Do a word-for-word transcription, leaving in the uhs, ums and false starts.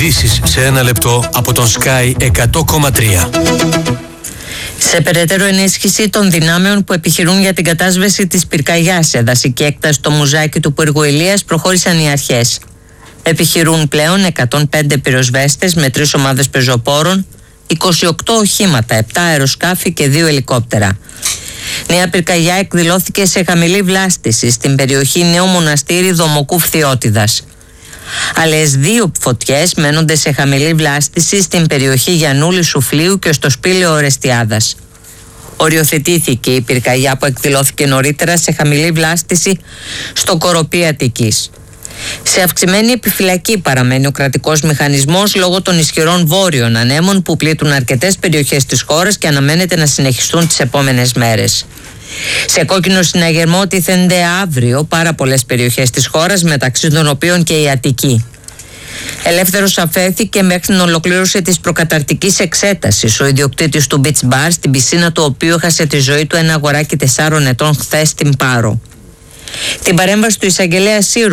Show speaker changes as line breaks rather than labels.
Ειδήσεις σε ένα λεπτό από τον Sky εκατό κόμμα τρία.
Σε περαιτέρω ενίσχυση των δυνάμεων που επιχειρούν για την κατάσβεση της πυρκαγιάς σε δασική έκταση στο Μουζάκι του Πύργου Ηλίας προχώρησαν οι αρχές. Επιχειρούν πλέον εκατόν πέντε πυροσβέστες με τρεις ομάδες πεζοπόρων, είκοσι οκτώ οχήματα, επτά αεροσκάφη και δύο ελικόπτερα. Νέα πυρκαγιά εκδηλώθηκε σε χαμηλή βλάστηση στην περιοχή Νέο Μοναστήρι Δομοκού Φθιώτιδας. Άλλες δύο φωτιές μένονται σε χαμηλή βλάστηση στην περιοχή Γιαννούλη Σουφλίου και στο Σπήλαιο Ορεστιάδας. Οριοθετήθηκε η πυρκαγιά που εκδηλώθηκε νωρίτερα σε χαμηλή βλάστηση στο Κοροπή Αττικής. Σε αυξημένη επιφυλακή παραμένει ο κρατικός μηχανισμός λόγω των ισχυρών βόρειων ανέμων που πλήττουν αρκετές περιοχές της χώρας και αναμένεται να συνεχιστούν τις επόμενες μέρες. Σε κόκκινο συναγερμό τίθενται αύριο πάρα πολλές περιοχές της χώρας, μεταξύ των οποίων και η Αττική. Ελεύθερος αφέθηκε μέχρι την ολοκλήρωση της προκαταρτικής εξέτασης ο ιδιοκτήτης του beach bar, στην πισίνα του οποίου έχασε τη ζωή του ένα αγοράκι τεσσάρων ετών χθες στην Πάρο. Την παρέμβαση του εισαγγελέα Σύρου